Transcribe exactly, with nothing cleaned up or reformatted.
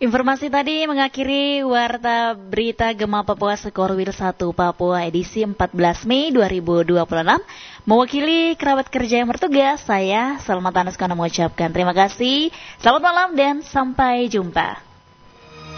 Informasi tadi mengakhiri Warta Berita Gema Papua Sekorwil satu Papua edisi empat belas Mei dua ribu dua puluh enam. Mewakili kerabat kerja yang bertugas, saya Salma Tanuskana mengucapkan terima kasih. Selamat malam dan sampai jumpa.